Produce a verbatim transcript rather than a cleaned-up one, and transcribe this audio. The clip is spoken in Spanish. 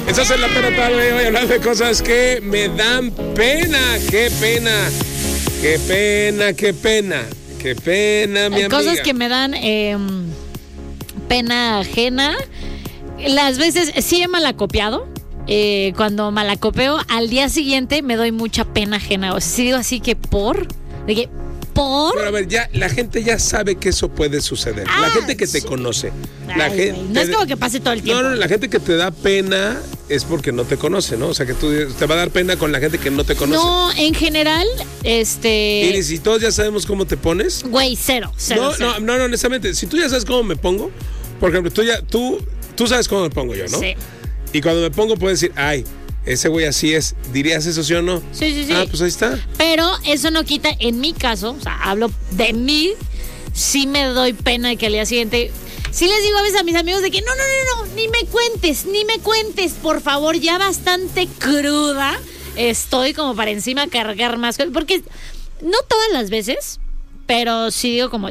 Estás en la pena tarde hoy hablando de cosas que me dan pena. ¡Qué pena! ¡Qué pena, qué pena! ¡Qué pena, mi amiga! Cosas que me dan eh, pena ajena. Las veces sí he malacopiado. Eh, cuando malacopeo, al día siguiente me doy mucha pena ajena. O sea, si digo así que por... De que, ¿por? Pero a ver, ya, la gente ya sabe que eso puede suceder. Ah, la gente que te sí. conoce. Ay, la gente, no es como que pase todo el tiempo. No, no, la gente que te da pena es porque no te conoce, ¿no? O sea, que tú te va a dar pena con la gente que no te conoce. No, en general, este... Y si todos ya sabemos cómo te pones. Güey, cero, cero, No, cero. no, no, no, honestamente, si tú ya sabes cómo me pongo, por ejemplo, tú ya, tú, tú sabes cómo me pongo yo, ¿no? Sí. Y cuando me pongo puedes decir, ay, ese güey así es. ¿Dirías eso sí o no? Sí, sí, sí. Ah, pues ahí está. Pero eso no quita, en mi caso, o sea, hablo de mí, sí me doy pena de que al día siguiente... Sí les digo a veces a mis amigos de que no, no, no, no, ni me cuentes, ni me cuentes, por favor, ya bastante cruda estoy como para encima cargar más cosas, porque no todas las veces, pero sí digo como,